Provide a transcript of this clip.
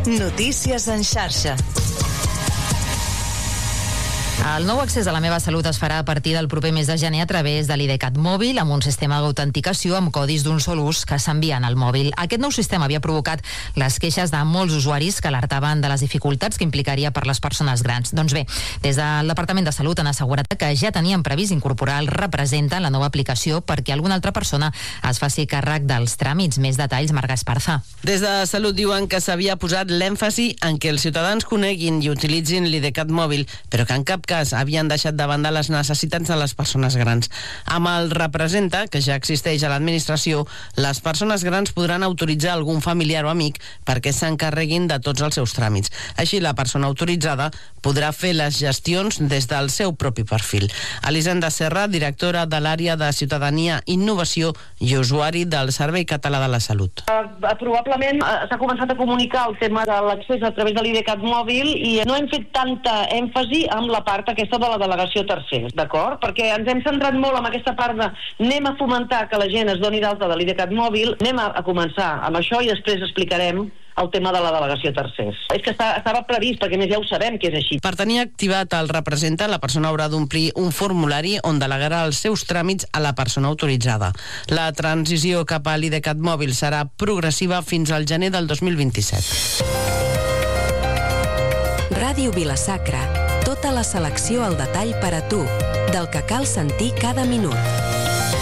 Notícies en xarxa. El nou accés a la meva salut es farà a partir del proper mes de gener a través de l'IDCAT mòbil amb un sistema d'autenticació amb codis d'un sol ús que s'envien al mòbil. Aquest nou sistema havia provocat les queixes de molts usuaris que alertaven de les dificultats que implicaria per les persones grans. Doncs bé, des del Departament de Salut han assegurat que ja tenien previst incorporar el Representa en la nova aplicació perquè alguna altra persona es faci càrrec dels tràmits. Més detalls, Marga Esparza. Des de Salut diuen que s'havia posat l'èmfasi en que els ciutadans coneguin i utilitzin l'IDCAT mòbil, però que en cap cas havien deixat de banda les necessitats de les persones grans. Amb el Representa, que ja existeix a l'administració, les persones grans podran autoritzar algun familiar o amic perquè s'encarreguin de tots els seus tràmits. Així, la persona autoritzada podrà fer les gestions des del seu propi perfil. Elisenda Serra, directora de l'àrea de Ciutadania, Innovació i Usuari del Servei Català de la Salut. Probablement s'ha començat a comunicar el tema de l'accés a través de l'IDCAT mòbil i no hem fet tanta èmfasi amb la part aquesta de la delegació tercers, d'acord? Perquè ens hem centrat molt en aquesta part de anem a fomentar que la gent es doni d'alta de l'IDCAT mòbil, anem a començar amb això i després explicarem el tema de la delegació tercers. És que estava previst, perquè més ja ho sabem que és així. Per tenir activat el Representa, la persona haurà d'omplir un formulari on delegarà els seus tràmits a la persona autoritzada. La transició cap a l'IDCAT mòbil serà progressiva fins al gener del 2027. Ràdio Vila-sacra. Tota la selecció al detall per a tu, del que cal sentir cada minut.